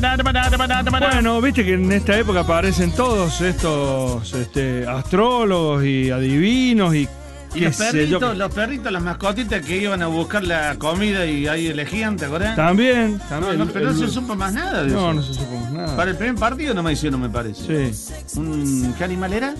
Bueno, viste que en esta época aparecen todos estos astrólogos y adivinos y Y los perritos, las mascotitas que iban a buscar la comida y ahí elegían, ¿te acordás? También. Pero no se supo más nada de eso. No se supo más nada. Para el primer partido no me hicieron, me parece. Sí. ¿Qué animal era?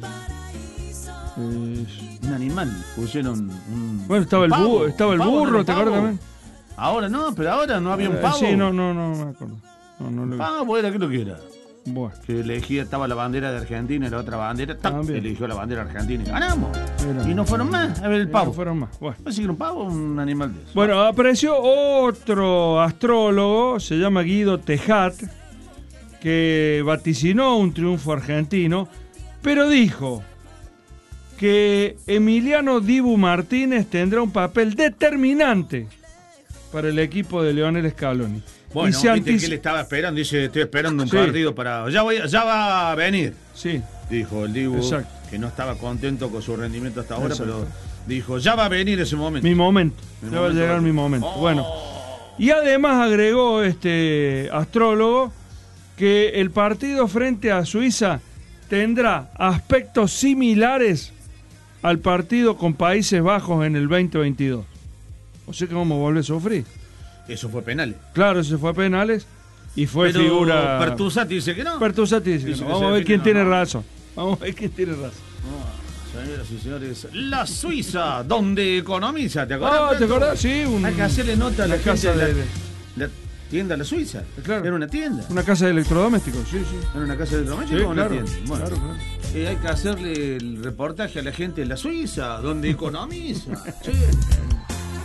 Un animal. Pusieron un. Bueno, estaba el burro, ¿te acuerdas también? Ahora no, pero ahora no había un pavo. Sí, no me acuerdo. Pavo era, creo que era. Bueno. Que elegía, estaba la bandera de Argentina y la otra bandera, eligió la bandera argentina y ganamos. Mira. Y no fueron más a ver el pavo. No fueron más. Bueno. Pues si era un pavo o un animal de eso. Bueno, apareció otro astrólogo, se llama Guido Tejat, que vaticinó un triunfo argentino, pero dijo que Emiliano Dibu Martínez tendrá un papel determinante para el equipo de Lionel Scaloni. Bueno, viste que él estaba esperando, dice, estoy esperando un partido para... Ya va a venir. Sí. Dijo el Dibu, que no estaba contento con su rendimiento hasta ahora, pero dijo, ya va a venir ese momento. Mi momento. Ya va a llegar mi momento. Bueno. Y además agregó este astrólogo que el partido frente a Suiza tendrá aspectos similares al partido con Países Bajos en el 2022. O sea que vamos a volver a sufrir. Eso fue penales. Claro, eso fue a penales y fue figura... Pertusati dice que no. Pertusati dice que no. Vamos a ver quién tiene razón. Vamos a ver quién tiene razón. Señoras y señores, la Suiza, donde economiza, ¿te acuerdas? ¿Te acuerdas? Sí. Hay que hacerle nota a la casa de la tienda La Suiza. Claro. Era una tienda. Una casa de electrodomésticos, sí. ¿Era una casa de electrodomésticos o una tienda? Bueno, claro. Hay que hacerle el reportaje a la gente de La Suiza, donde economiza. Sí.